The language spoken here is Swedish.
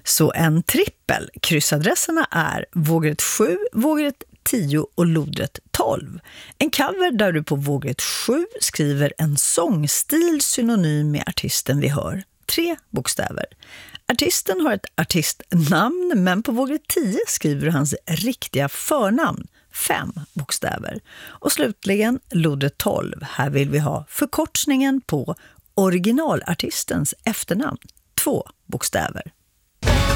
Så en trippel. Kryssadresserna är vågrätt 7, vågrätt 10 och lodrätt 12. En cover där du på vågrätt 7 skriver en sångstil synonym med artisten vi hör. 3 bokstäver. Artisten har ett artistnamn, men på vågrätt 10 skriver du hans riktiga förnamn. 5 bokstäver. Och slutligen lodrätt 12. Här vill vi ha förkortningen på originalartistens efternamn. 2 bokstäver.